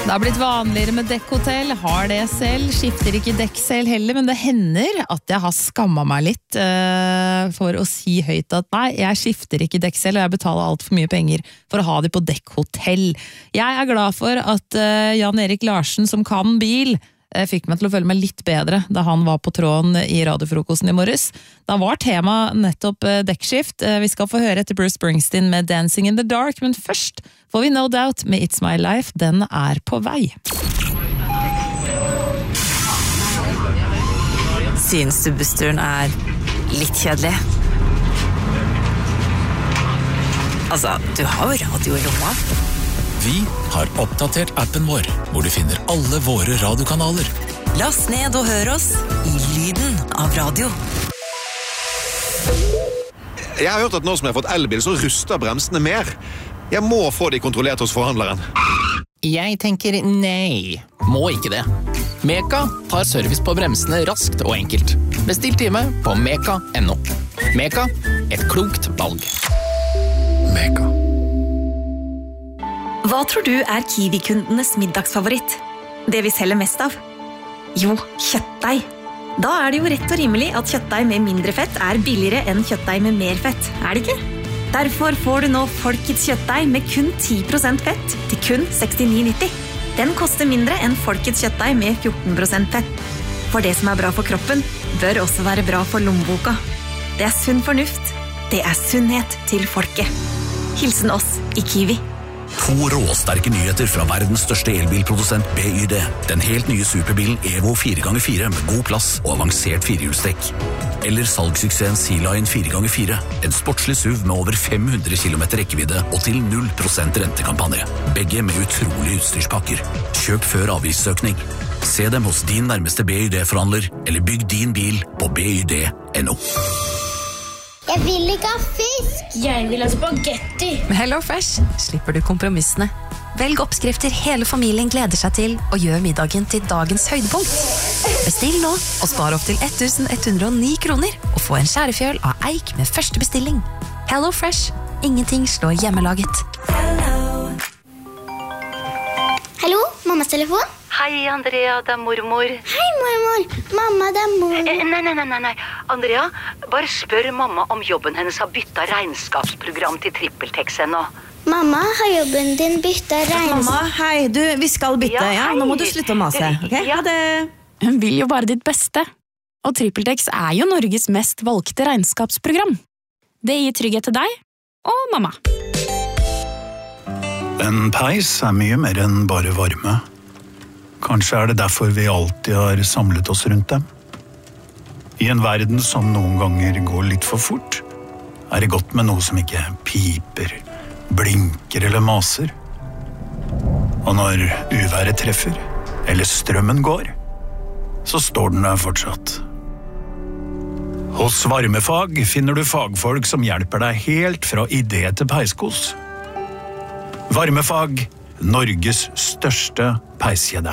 Det har blitt vanligere med dekkhotell, har det selv, skifter ikke dekk selv heller, men det hender at jeg har skammet meg litt for å si høyt at nei, jeg skifter ikke dekk selv, og jeg betaler alt for mye penger for å ha det på dekkhotell. Jeg er glad for at Jan Erik Larsen, som kan bil, fikk meg til å føle meg litt bedre da han var på tråden i radiofrokosten i morges. Da var tema nettopp dekkskift. Vi skal få høre etter Bruce Springsteen med Dancing in the Dark, men først får vi No Doubt med It's My Life. Den er på vei. Synes du bussturen er litt kjedelig? Altså, du har jo radio i lomma. Vi har oppdatert appen vår, hvor du finner alle våre radiokanaler. Last ned og hør oss i lyden av radio. Jeg har hørt at nå som jeg har fått elbil, så ruster bremsene mer. Jeg må få de kontrollert hos forhandleren. Jeg tenker nei. Må ikke det. Meka tar service på bremsene raskt og enkelt. Bestill time på meka.no. Meka, et klokt valg. Meka. Hva tror du er Kiwi-kundenes middagsfavoritt? Det vi selger mest av? Jo, kjøttdeig. Da er det jo rett og rimelig at kjøttdeig med mindre fett er billigere enn kjøttdeig med mer fett, er det ikke? Derfor får du nå Folkets kjøttdeig med kun 10% fett til kun 69,90. Den koster mindre enn Folkets kjøttdeig med 14% fett. For det som er bra for kroppen, bør også være bra for lommeboka. Det er sunn fornuft. Det er sunnhet til folket. Hilsen oss i Kiwi. 2 råsterke nyheter fra verdens største elbilprodusent BYD. Den helt nye superbilen Evo 4x4 med god plass og avansert firehjulstrekk. Eller salgssuksessen Sea-Line 4x4. En sportslig SUV med over 500 km rekkevidde og til 0% rentekampanje. Begge med utrolige utstyrspakker. Kjøp før avgiftsøkning. Se dem hos din nærmeste BYD-forhandler, eller bygg din bil på byd.no. Jeg vil ikke ha fisk! Jeg vil ha spagetti! Med HelloFresh slipper du kompromissene. Velg oppskrifter hele familien gleder seg til, og gjør middagen til dagens høydepunkt. Bestill nå, og spar opp til 1.109 kroner, og få en skjærefjøl av eik med første bestilling. HelloFresh. Ingenting slår hjemmelaget. Hallo, mammas telefon? Hei, Andrea, det er mormor. Hei, mormor. Mamma, det er mormor. Nei. Andrea, bare spør mamma om jobben hennes har byttet regnskapsprogram til TrippelTex ennå. Mamma, har jobben din byttet regnskap? Mamma, hei, vi skal bytte, ja? Nå må du slutte å mase, ok? Ha det. Hun vil jo bare ditt beste. Og TrippelTex er jo Norges mest valgte regnskapsprogram. Det gir trygghet til deg og mamma. En peis er mye mer enn bare varme. Kanskje er det derfor vi alltid har samlet oss rundt dem. I en verden som noen ganger går litt for fort, er det godt med noe som ikke piper, blinker eller maser. Og når uværet treffer, eller strømmen går, så står den der fortsatt. Hos Varmefag finner du fagfolk som hjelper deg helt fra idé til peiskos. Varmefag, Norges største peiskjede.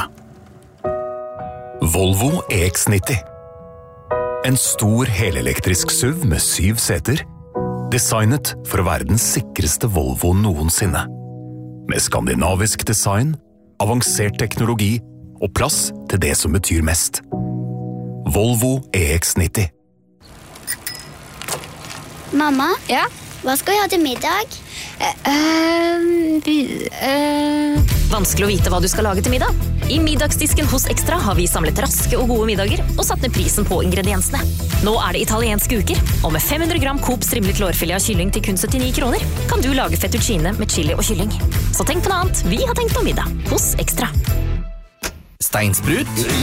Volvo EX90. En stor helelektrisk SUV med 7 seter. Designet for å være den sikreste Volvo noensinne. Med skandinavisk design, avansert teknologi og plass til det som betyr mest. Volvo EX90. Mamma? Ja? Hva skal vi ha til middag? Vanskelig å vite hva du skal lage til middag. I middagsdisken hos Extra har vi samlet raske og gode middager og satt ned prisen på ingrediensene. Nå er det italienske uker, og med 500 gram Coop strimlet lårfilet av kylling til kun 79 kroner kan du lage fettuccine med chili og kylling. Så tenk på noe annet vi har tenkt på middag hos Extra. Steinsprut